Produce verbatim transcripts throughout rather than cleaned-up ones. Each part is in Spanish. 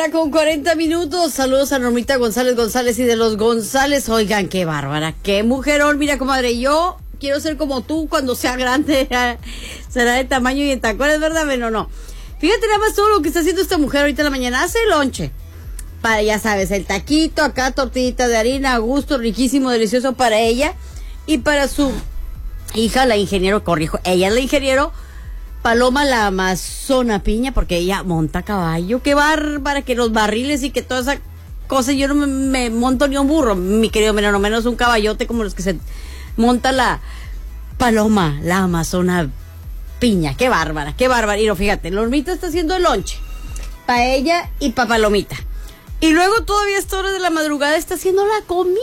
mañana con cuarenta minutos. Saludos a Normita González González y de los González. Oigan, qué bárbara, qué mujerón. Mira, comadre, yo quiero ser como tú cuando sea grande. Será de tamaño y de tacones, ¿verdad? Bueno, no. Fíjate nada más todo lo que está haciendo esta mujer ahorita en la mañana. Hace lonche. Para, ya sabes, el taquito, acá tortillita de harina, a gusto, riquísimo, delicioso para ella. Y para su hija, la ingeniero, corrijo, ella es la ingeniero, Paloma la Amazona Piña, porque ella monta caballo. Qué bárbara, que los barriles y que toda esa cosa. Yo no me, me monto ni un burro, mi querido, menos menos un caballote como los que se monta la Paloma, la Amazona Piña. Qué bárbara, qué bárbara. Y no, fíjate, Normita está haciendo el lonche para ella y para Palomita. Y luego todavía a esta hora de la madrugada está haciendo la comida.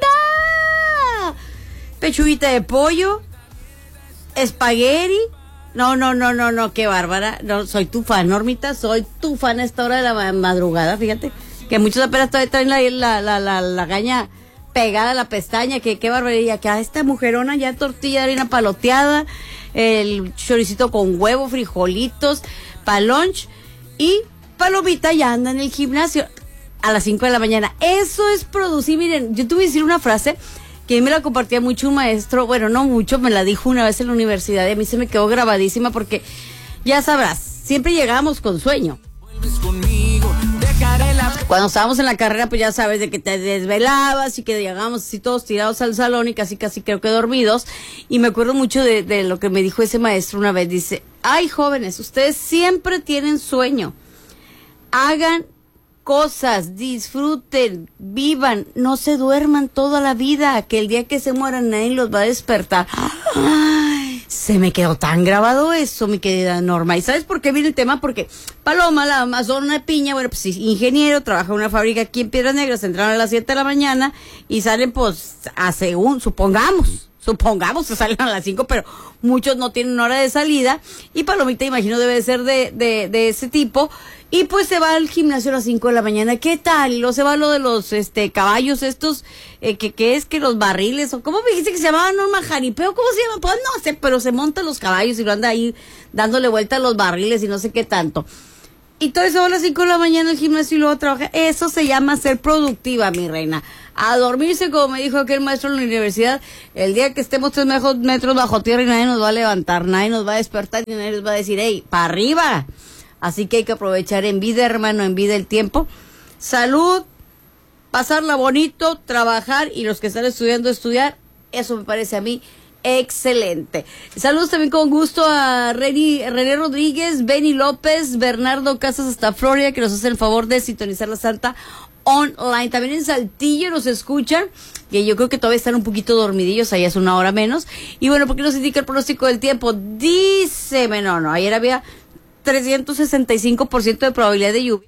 Pechuguita de pollo, espagueti. No, no, no, no, no, qué bárbara. No, soy tu fan, Normita, soy tu fan a esta hora de la madrugada, fíjate. Que muchos apenas todavía traen la, la, la, la, la gaña pegada a la pestaña, que qué barbaridad. Que a esta mujerona ya tortilla de harina paloteada, el choricito con huevo, frijolitos, pa' lunch. Y Palomita ya anda en el gimnasio a las cinco de la mañana. Eso es producir. Miren, yo te voy a decir una frase que a mí me la compartía mucho un maestro, bueno, no mucho, me la dijo una vez en la universidad y a mí se me quedó grabadísima porque, ya sabrás, siempre llegábamos con sueño. Cuando estábamos en la carrera, pues ya sabes, de que te desvelabas y que llegábamos así todos tirados al salón y casi casi creo que dormidos. Y me acuerdo mucho de, de lo que me dijo ese maestro una vez, dice, ay jóvenes, ustedes siempre tienen sueño, hagan cosas, disfruten, vivan, no se duerman toda la vida, que el día que se mueran nadie los va a despertar. Ay, se me quedó tan grabado eso, mi querida Norma. ¿Y sabes por qué viene el tema? Porque Paloma, la Amazona Piña, bueno, pues ingeniero, trabaja en una fábrica aquí en Piedras Negras, entraron a las siete de la mañana y salen pues a según, supongamos, supongamos que salen a las cinco, pero muchos no tienen hora de salida y Palomita, imagino, debe ser de, de, de ese tipo. Y pues se va al gimnasio a las cinco de la mañana. ¿Qué tal? Y luego se va lo de los este caballos estos, eh, que, que es que los barriles, o ¿cómo me dijiste que se llamaba, Norma? Jaripeo, ¿cómo se llama? Pues no sé, pero se montan los caballos y lo anda ahí dándole vuelta a los barriles y no sé qué tanto. Y todo eso a las cinco de la mañana al gimnasio y luego trabaja. Eso se llama ser productiva, mi reina. A dormirse, como me dijo aquel maestro en la universidad, el día que estemos tres metros bajo tierra y nadie nos va a levantar, nadie nos va a despertar y nadie nos va a decir, hey, para arriba. Así que hay que aprovechar en vida, hermano, en vida el tiempo. Salud, pasarla bonito, trabajar y los que están estudiando, estudiar. Eso me parece a mí excelente. Saludos también con gusto a René, René Rodríguez, Benny López, Bernardo Casas hasta Florida, que nos hacen el favor de sintonizar la Santa online. También en Saltillo nos escuchan, que yo creo que todavía están un poquito dormidillos, ahí es una hora menos. Y bueno, ¿por qué nos indica el pronóstico del tiempo? Dice, no, no, ayer había trescientos sesenta y cinco por ciento de probabilidad de lluvia.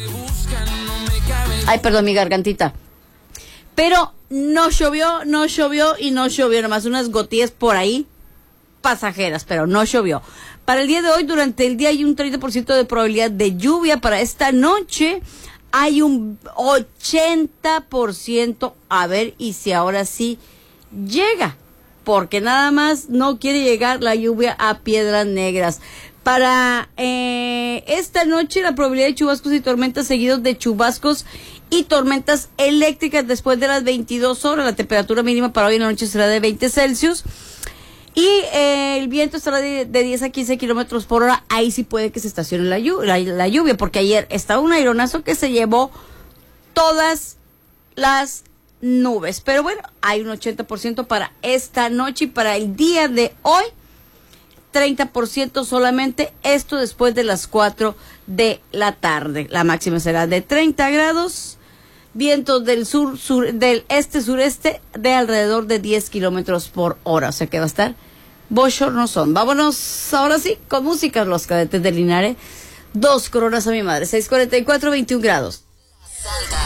Ay, perdón, mi gargantita. Pero no llovió, no llovió y no llovió. Nomás unas gotillas por ahí pasajeras, pero no llovió. Para el día de hoy, durante el día hay un treinta por ciento de probabilidad de lluvia. Para esta noche hay un ochenta por ciento. A ver, y si ahora sí llega. Porque nada más no quiere llegar la lluvia a Piedras Negras. Para eh, esta noche la probabilidad de chubascos y tormentas seguidos de chubascos y tormentas eléctricas después de las veintidós horas. La temperatura mínima para hoy en la noche será de veinte Celsius. Y eh, el viento estará de, de diez a quince kilómetros por hora. Ahí sí puede que se estacione la, llu- la, la lluvia, porque ayer estaba un aironazo que se llevó todas las nubes. Pero bueno, hay un ochenta por ciento para esta noche y para el día de hoy. treinta por ciento solamente, esto después de las cuatro de la tarde. La máxima será de treinta grados, vientos del sur, sur del este-sureste de alrededor de diez kilómetros por hora. O sea que va a estar bochornosón. Vámonos ahora sí con música, los cadetes de Linares. Dos coronas a mi madre, seis cuarenta y cuatro, veintiún grados. Santa.